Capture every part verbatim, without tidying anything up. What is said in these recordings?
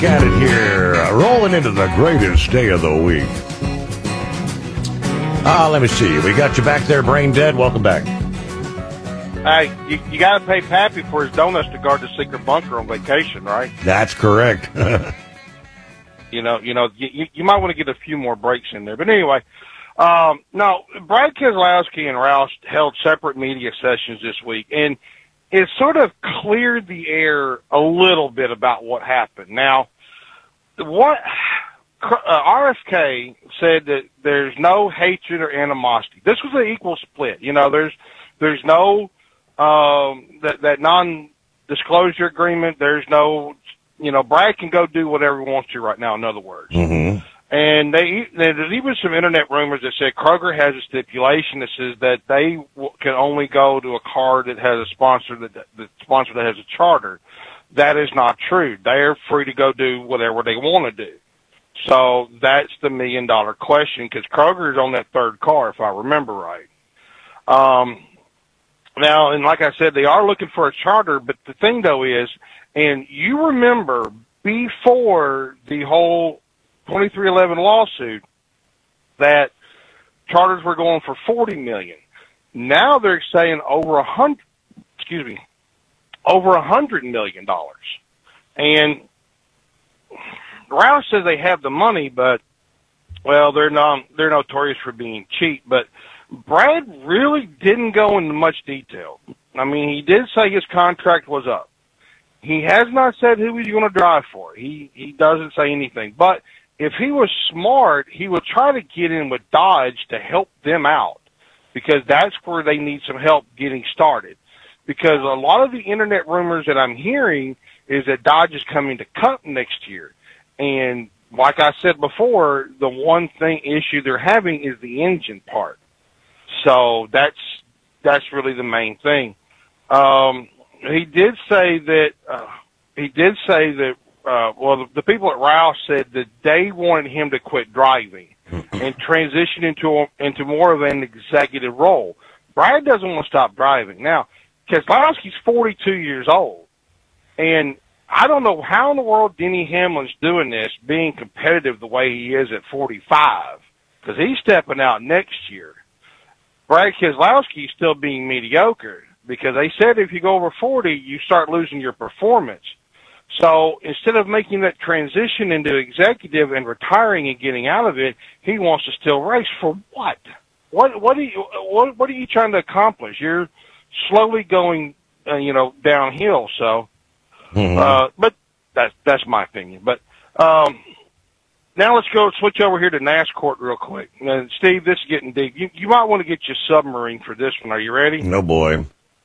Got it here, rolling into the greatest day of the week. Ah, uh, let me see. We got you back there, brain dead. Welcome back. Hey, you, you got to pay Pappy for his donuts to guard the secret bunker on vacation, right? That's correct. you know, you know, you, you might want to get a few more breaks in there. But anyway, um, no, Brad Keselowski and Roush held separate media sessions this week, and it sort of cleared the air a little bit about what happened. Now, what uh, R F K said that there's no hatred or animosity. This was an equal split. You know, there's there's no um, that that non-disclosure agreement. There's no, you know, Brad can go do whatever he wants to right now. In other words. Mm-hmm. And they, there's even some internet rumors that said Kroger has a stipulation that says that they w- can only go to a car that has a sponsor that, that sponsor that has a charter. That is not true. They're free to go do whatever they want to do. So that's the million dollar question, because Kroger is on that third car, if I remember right. Um, now, and like I said, they are looking for a charter, but the thing though is, and you remember before the whole twenty-three eleven lawsuit that charters were going for forty million. Now they're saying over a hundred, excuse me, over a hundred million dollars. And Roush says they have the money, but well, they're not, they're notorious for being cheap. But Brad really didn't go into much detail. I mean, he did say his contract was up. He has not said who he's going to drive for. He he doesn't say anything, but if he was smart, he would try to get in with Dodge to help them out, because that's where they need some help getting started. Because a lot of the internet rumors that I'm hearing is that Dodge is coming to Cup next year. And like I said before, the one thing issue they're having is the engine part. So that's, that's really the main thing. Um, he did say that, uh, he did say that, Uh, well, the, the people at Roush said that they wanted him to quit driving and transition into into more of an executive role. Brad doesn't want to stop driving. Now, Keselowski's forty-two years old, and I don't know how in the world Denny Hamlin's doing this, being competitive the way he is at forty-five, because he's stepping out next year. Brad Keselowski's still being mediocre, because they said if you go over forty, you start losing your performance. So instead of making that transition into executive and retiring and getting out of it, he wants to still race. For what? What? What are you? What, what are you trying to accomplish? You're slowly going, uh, you know, downhill. So, mm-hmm. uh, but that's that's my opinion. But um, now let's go switch over here to NASCAR real quick. Uh, Steve, this is getting deep. You, you might want to get your submarine for this one. Are you ready? No, boy.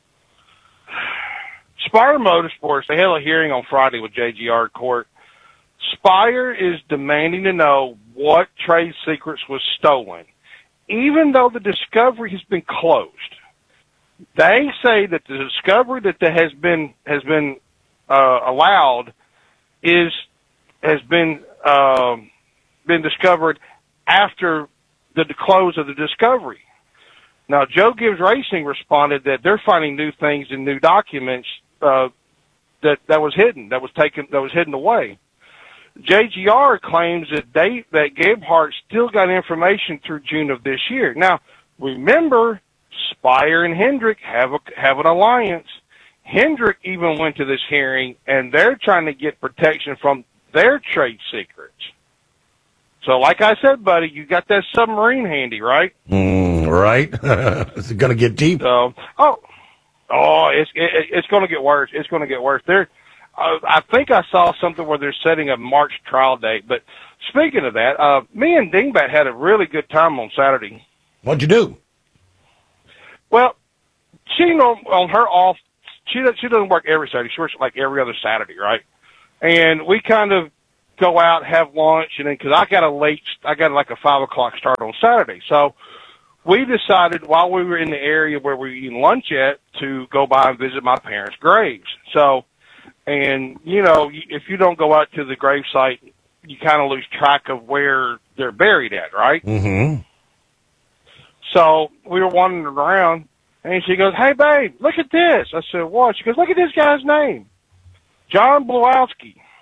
Spire Motorsports, they held a hearing on Friday with J G R Court. Spire is demanding to know what trade secrets was stolen, even though the discovery has been closed. They say that the discovery that has been has been uh, allowed is has been uh, been discovered after the close of the discovery. Now, Joe Gibbs Racing responded that they're finding new things in new documents uh, that that was hidden, that was taken, that was hidden away. J G R claims that they that Gebhardt still got information through June of this year. Now, remember, Spire and Hendrick have a, have an alliance. Hendrick even went to this hearing, and they're trying to get protection from their trade secrets. So, like I said, buddy, you got that submarine handy, right? Mm, right. It's going to get deep. So, oh, oh, it's it, it's going to get worse. It's going to get worse. There, uh, I think I saw something where they're setting a March trial date. But speaking of that, uh, me and Dingbat had a really good time on Saturday. What'd you do? Well, she you know on her off, she she doesn't work every Saturday. She works like every other Saturday, right? And we kind of go out, have lunch, and then because I got a late, I got like a five o'clock start on Saturday, so we decided while we were in the area where we were eating lunch at to go by and visit my parents' graves. So, and you know, if you don't go out to the grave site, you kind of lose track of where they're buried at, right? Mm-hmm. So we were wandering around, and she goes, "Hey, babe, look at this." I said, "What?" She goes, "Look at this guy's name, John Blawowski."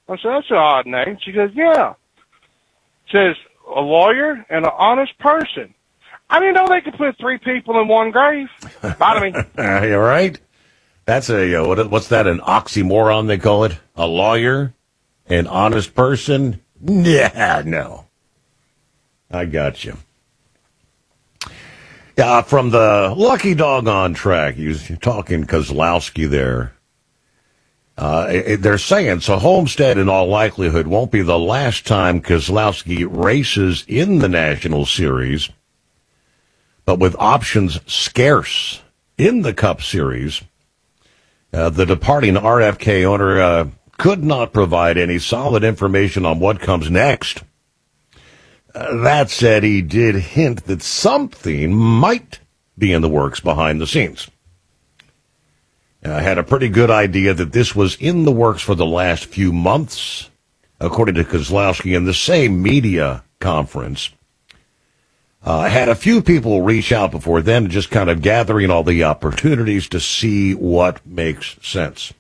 I said, that's an odd name. She goes, yeah. Says, a lawyer and an honest person. I didn't know they could put three people in one grave. Bye to me. Uh, you right? That's a, uh, what, what's that, an oxymoron they call it? A lawyer? An honest person? Yeah, no. I got you. Yeah, from the Lucky Dog on track, he was talking Kozlowski there. Uh, it, they're saying, so Homestead in all likelihood won't be the last time Kozlowski races in the National Series, but with options scarce in the Cup Series, uh, the departing R F K owner uh, could not provide any solid information on what comes next. Uh, that said, he did hint that something might be in the works behind the scenes. I uh, had a pretty good idea that this was in the works for the last few months, according to Kozlowski in the same media conference. I uh, had a few people reach out before then, just kind of gathering all the opportunities to see what makes sense.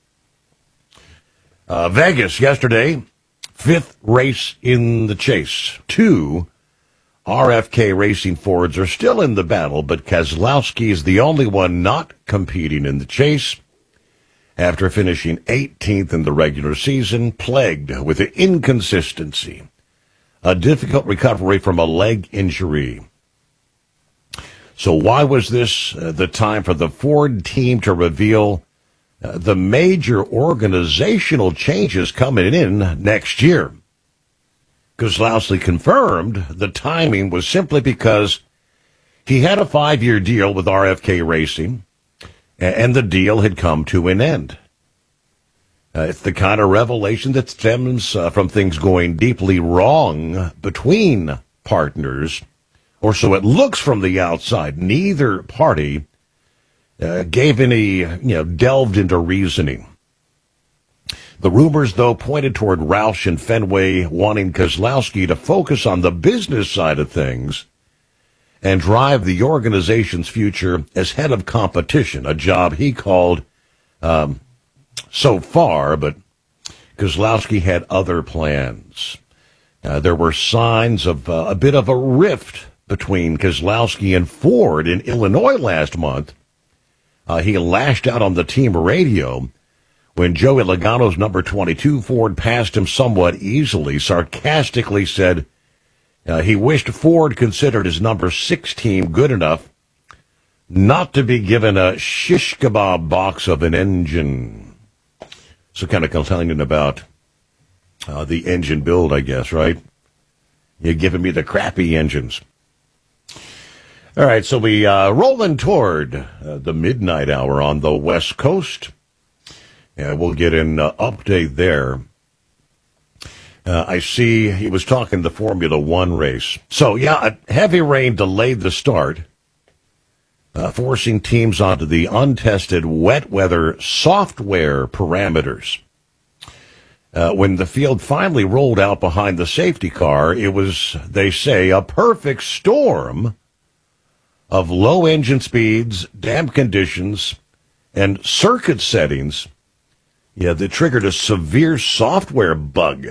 Uh, Vegas yesterday, fifth race in the chase. Two R F K Racing Fords are still in the battle, but Kozlowski is the only one not competing in the chase after finishing eighteenth in the regular season, plagued with inconsistency, a difficult recovery from a leg injury. So why was this uh, the time for the Ford team to reveal uh, the major organizational changes coming in next year? Kozlowski confirmed the timing was simply because he had a five-year deal with R F K Racing, and the deal had come to an end. Uh, it's the kind of revelation that stems uh, from things going deeply wrong between partners, or so it looks from the outside. Neither party uh, gave any, you know, delved into reasoning. The rumors, though, pointed toward Roush and Fenway wanting Kozlowski to focus on the business side of things and drive the organization's future as head of competition, a job he called um, so far, but Kozlowski had other plans. Uh, there were signs of uh, a bit of a rift between Kozlowski and Ford in Illinois last month. Uh, he lashed out on the team radio when Joey Logano's number twenty-two Ford passed him somewhat easily, sarcastically said uh, he wished Ford considered his number six team good enough not to be given a shish kebab box of an engine. So kind of complaining about uh, the engine build, I guess, right? You're giving me the crappy engines. All right, so we uh, rolling toward uh, the midnight hour on the West Coast. Yeah, we'll get an uh, update there. Uh, I see he was talking the Formula One race. So, yeah, a heavy rain delayed the start, uh, forcing teams onto the untested wet weather software parameters. Uh, when the field finally rolled out behind the safety car, it was, they say, a perfect storm of low engine speeds, damp conditions, and circuit settings. Yeah, that triggered a severe software bug.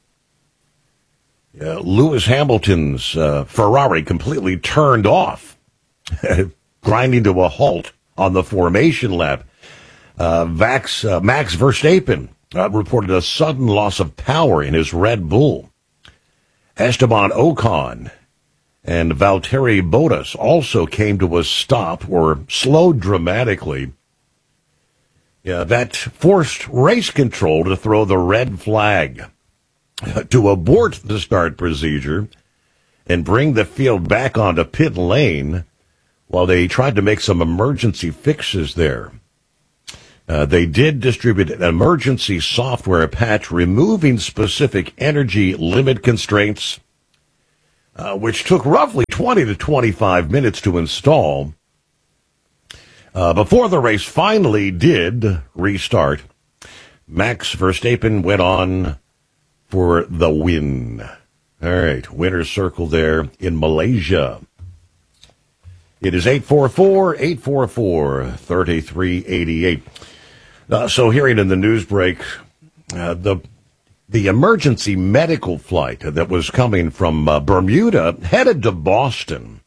Uh, Lewis Hamilton's uh, Ferrari completely turned off, grinding to a halt on the formation lap. Uh, Vax, uh, Max Verstappen uh, reported a sudden loss of power in his Red Bull. Esteban Ocon and Valtteri Bottas also came to a stop or slowed dramatically. Yeah, that forced race control to throw the red flag, to abort the start procedure and bring the field back onto pit lane while they tried to make some emergency fixes there. Uh, they did distribute an emergency software patch removing specific energy limit constraints, uh, which took roughly twenty to twenty-five minutes to install. Uh, before the race finally did restart, Max Verstappen went on for the win. All right, winner's circle there in Malaysia. It is eight four four, eight four four, three three eight eight. Uh, so hearing in the news break, uh, the the emergency medical flight that was coming from uh, Bermuda headed to Boston.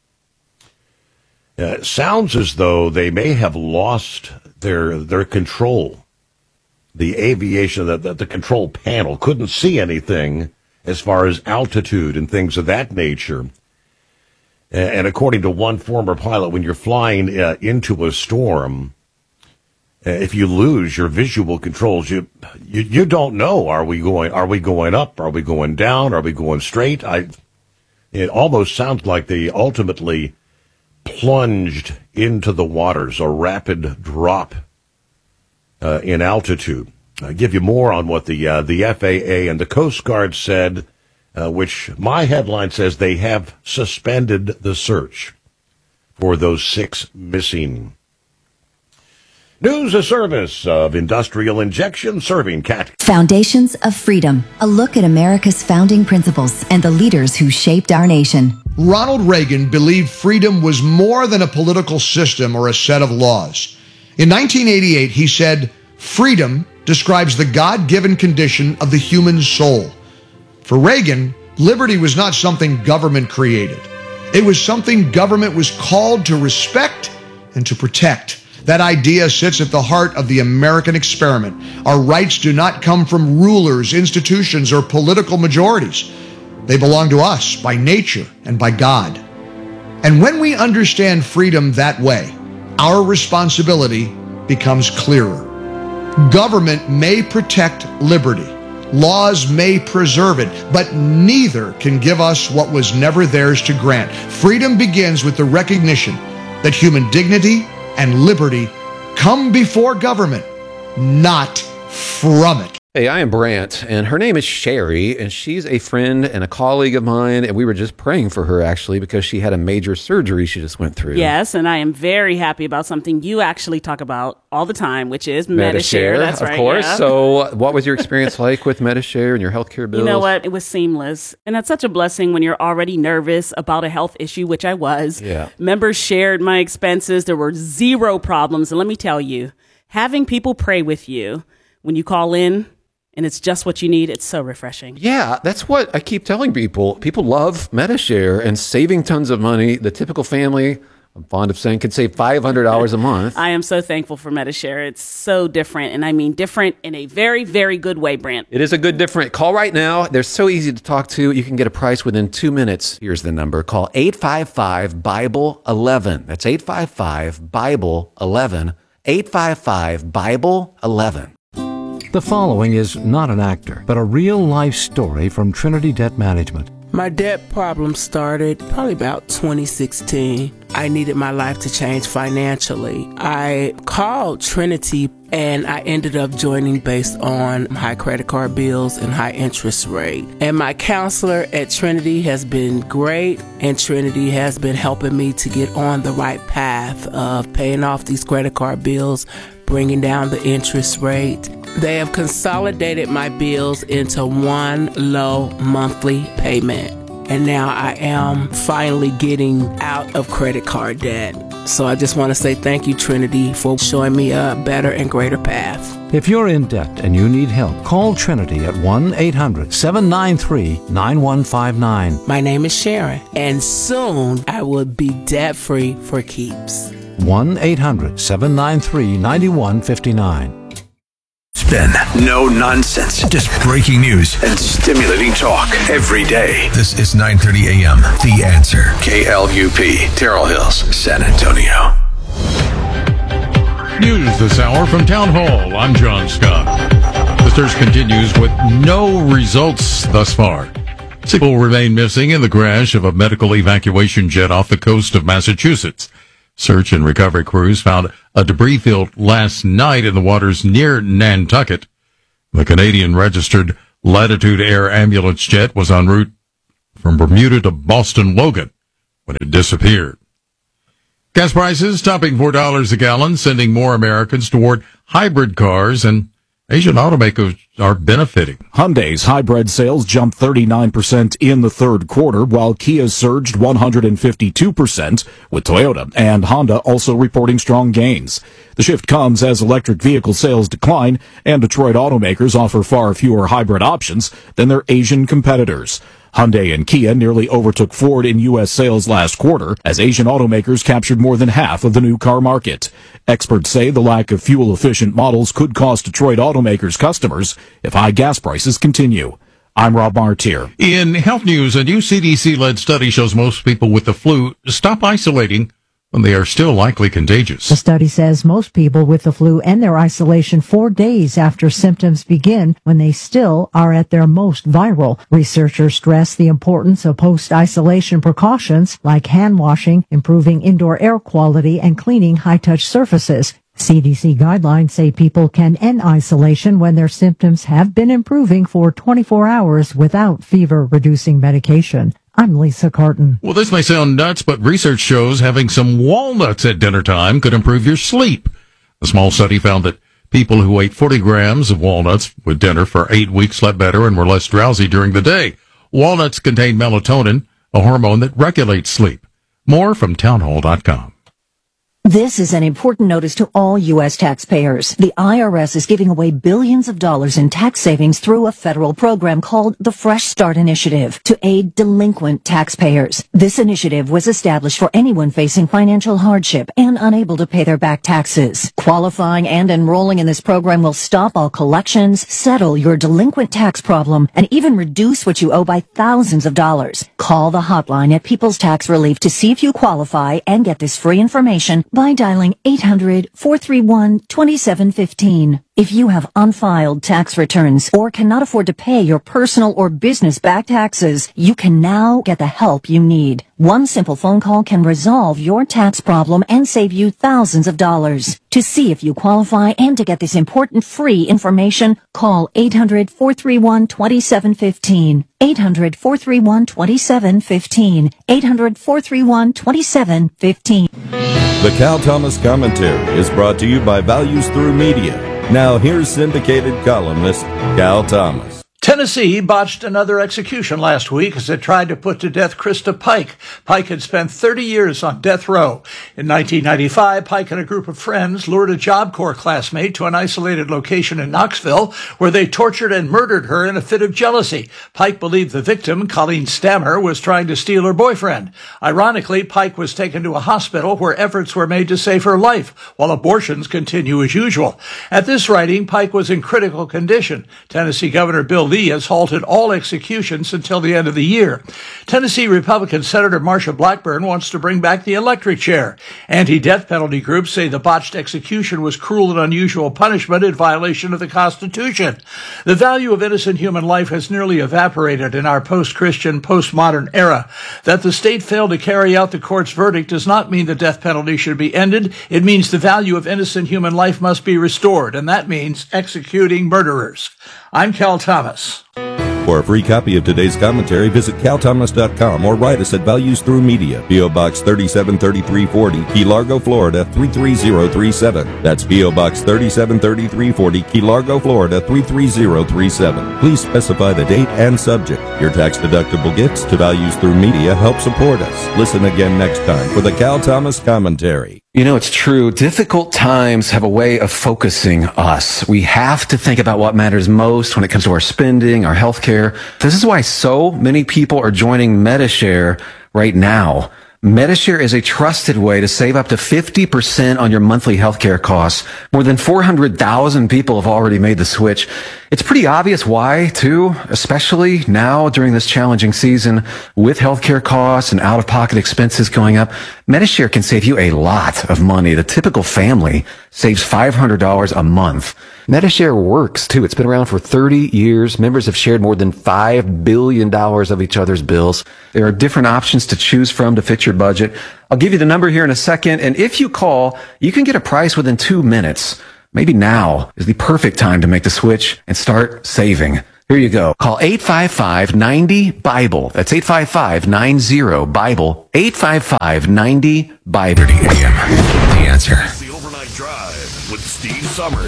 Uh, sounds as though they may have lost their their control. The aviation, the, the, the control panel couldn't see anything as far as altitude and things of that nature. And according to one former pilot, when you're flying uh, into a storm, uh, if you lose your visual controls, you, you you don't know. Are we going? Are we going up? Are we going down? Are we going straight? I. It almost sounds like they ultimately plunged into the waters, a rapid drop uh, in altitude. I'll give you more on what the uh, the F A A and the Coast Guard said. Uh, which my headline says they have suspended the search for those six missing. News, a service of Industrial Injection, serving cat. Foundations of Freedom, a look at America's founding principles and the leaders who shaped our nation. Ronald Reagan believed freedom was more than a political system or a set of laws. In nineteen eighty-eight, he said, "Freedom describes the God-given condition of the human soul." For Reagan, liberty was not something government created. It was something government was called to respect and to protect. That idea sits at the heart of the American experiment. Our rights do not come from rulers, institutions, or political majorities. They belong to us by nature and by God. And when we understand freedom that way, our responsibility becomes clearer. Government may protect liberty. Laws may preserve it, but neither can give us what was never theirs to grant. Freedom begins with the recognition that human dignity and liberty come before government, not from it. Hey, I am Brant, and her name is Sherry, and she's a friend and a colleague of mine, and we were just praying for her, actually, because she had a major surgery she just went through. Yes, and I am very happy about something you actually talk about all the time, which is Medi-Share. Medi-Share, That's of right, course. yeah. So what was your experience like with Medi-Share and your healthcare bills? You know what? It was seamless. And that's such a blessing when you're already nervous about a health issue, which I was. Yeah. Members shared my expenses. There were zero problems. And let me tell you, having people pray with you when you call in, and it's just what you need, it's so refreshing. Yeah, that's what I keep telling people. People love Medi-Share and saving tons of money. The typical family, I'm fond of saying, can save five hundred dollars a month. I am so thankful for Medi-Share. It's so different, and I mean different in a very, very good way, Brant. It is a good different. Call right now. They're so easy to talk to. You can get a price within two minutes. Here's the number. Call eight five five, Bible eleven. That's eight five five, Bible eleven. eight five five, Bible eleven. The following is not an actor, but a real-life story from Trinity Debt Management. My debt problem started probably about twenty sixteen. I needed my life to change financially. I called Trinity and I ended up joining based on high credit card bills and high interest rate. And my counselor at Trinity has been great, and Trinity has been helping me to get on the right path of paying off these credit card bills, bringing down the interest rate. They have consolidated my bills into one low monthly payment. And now I am finally getting out of credit card debt. So I just want to say thank you, Trinity, for showing me a better and greater path. If you're in debt and you need help, call Trinity at one eight hundred, seven nine three, nine one five nine. My name is Sharon, and soon I will be debt-free for keeps. one eight hundred, seven nine three, nine one five nine. Spin. No nonsense. Just breaking news and stimulating talk every day. This is nine thirty a.m. The Answer. K L U P, Terrell Hills, San Antonio. News this hour from Town Hall. I'm John Scott. The search continues with no results thus far. Six people remain missing in the crash of a medical evacuation jet off the coast of Massachusetts. Search and recovery crews found a debris field last night in the waters near Nantucket. The Canadian-registered Latitude Air ambulance jet was en route from Bermuda to Boston Logan when it disappeared. Gas prices topping four dollars a gallon, sending more Americans toward hybrid cars and Asian automakers are benefiting. Hyundai's hybrid sales jumped thirty-nine percent in the third quarter, while Kia surged one hundred fifty-two percent, with Toyota and Honda also reporting strong gains. The shift comes as electric vehicle sales decline, and Detroit automakers offer far fewer hybrid options than their Asian competitors. Hyundai and Kia nearly overtook Ford in U S sales last quarter, as Asian automakers captured more than half of the new car market. Experts say the lack of fuel-efficient models could cost Detroit automakers customers if high gas prices continue. I'm Rob Martier. In health news, a new C D C-led study shows most people with the flu stop isolating when they are still likely contagious. The study says most people with the flu end their isolation four days after symptoms begin when they still are at their most viral. Researchers stress the importance of post-isolation precautions like hand washing, improving indoor air quality, and cleaning high-touch surfaces. C D C guidelines say people can end isolation when their symptoms have been improving for twenty-four hours without fever-reducing medication. I'm Lisa Carton. Well, this may sound nuts, but research shows having some walnuts at dinner time could improve your sleep. A small study found that people who ate forty grams of walnuts with dinner for eight weeks slept better and were less drowsy during the day. Walnuts contain melatonin, a hormone that regulates sleep. More from townhall dot com. This is an important notice to all U S taxpayers. The I R S is giving away billions of dollars in tax savings through a federal program called the Fresh Start Initiative to aid delinquent taxpayers. This initiative was established for anyone facing financial hardship and unable to pay their back taxes. Qualifying and enrolling in this program will stop all collections, settle your delinquent tax problem, and even reduce what you owe by thousands of dollars. Call the hotline at People's Tax Relief to see if you qualify and get this free information by dialing eight hundred, four three one, two seven one five. If you have unfiled tax returns or cannot afford to pay your personal or business back taxes, you can now get the help you need. One simple phone call can resolve your tax problem and save you thousands of dollars. To see if you qualify and to get this important free information, call eight hundred, four three one, two seven one five. eight hundred, four three one, two seven one five. eight hundred, four three one, two seven one five. The Cal Thomas Commentary is brought to you by Values Through Media. Now here's syndicated columnist Cal Thomas. Tennessee botched another execution last week as it tried to put to death Krista Pike. Pike had spent thirty years on death row. In nineteen ninety-five, Pike and a group of friends lured a Job Corps classmate to an isolated location in Knoxville where they tortured and murdered her in a fit of jealousy. Pike believed the victim, Colleen Stammer, was trying to steal her boyfriend. Ironically, Pike was taken to a hospital where efforts were made to save her life, while abortions continue as usual. At this writing, Pike was in critical condition. Tennessee Governor Bill Lee has halted all executions until the end of the year. Tennessee Republican Senator Marsha Blackburn wants to bring back the electric chair. Anti-death penalty groups say the botched execution was cruel and unusual punishment in violation of the Constitution. The value of innocent human life has nearly evaporated in our post-Christian, postmodern era. That the state failed to carry out the court's verdict does not mean the death penalty should be ended. It means the value of innocent human life must be restored, and that means executing murderers. I'm Cal Thomas. For a free copy of today's commentary, visit cal thomas dot com or write us at Values Through Media, P O Box thirty-seven thirty-three forty, Key Largo, Florida three three zero three seven. That's P O Box thirty-seven thirty-three forty, Key Largo, Florida three three zero three seven. Please specify the date and subject. Your tax-deductible gifts to Values Through Media help support us. Listen again next time for the Cal Thomas Commentary. You know, it's true. Difficult times have a way of focusing us. We have to think about what matters most when it comes to our spending, our health care. This is why so many people are joining Medi-Share right now. Medi-Share is a trusted way to save up to fifty percent on your monthly healthcare costs. More than four hundred thousand people have already made the switch. It's pretty obvious why, too, especially now during this challenging season with healthcare costs and out-of-pocket expenses going up. Medi-Share can save you a lot of money. The typical family saves five hundred dollars a month. Medi-Share works, too. It's been around for thirty years. Members have shared more than five billion dollars of each other's bills. There are different options to choose from to fit your budget. I'll give you the number here in a second, and if you call, you can get a price within two minutes. Maybe now is the perfect time to make the switch and start saving. Here you go. Call eight five five, nine zero, BIBLE. That's eight five five, nine zero, BIBLE. eight five five, nine zero, BIBLE. The Answer. The Overnight Drive with Steve Summers.